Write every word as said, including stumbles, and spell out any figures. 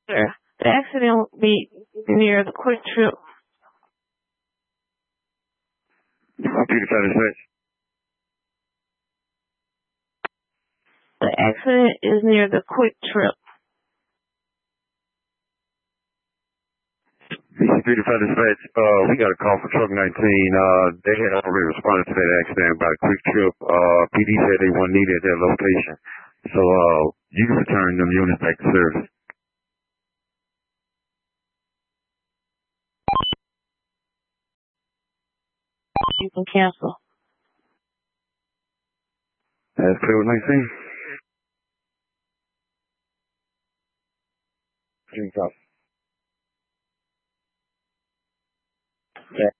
Sir, the accident will be near the Quick Trip. Computer satisfaction. The accident is near the Quick Trip. Computer satisfaction. Uh, we got a call from truck nineteen. Uh, they had already responded to that accident by Quick Trip. Uh, P D said they weren't needed at that location. So, uh, you can return them units back to service. You can cancel. That's clear with nineteen. Drink up.